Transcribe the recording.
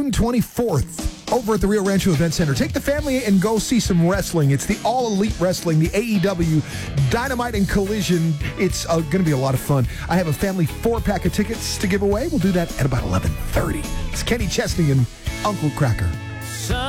June 24th. Over at the Rio Rancho Event Center. Take the family and go see some wrestling. It's the All Elite Wrestling, the AEW Dynamite and Collision. It's going to be a lot of fun. I have a family 4-pack of tickets to give away. We'll do that at about 11:30. It's Kenny Chesney and Uncle Cracker.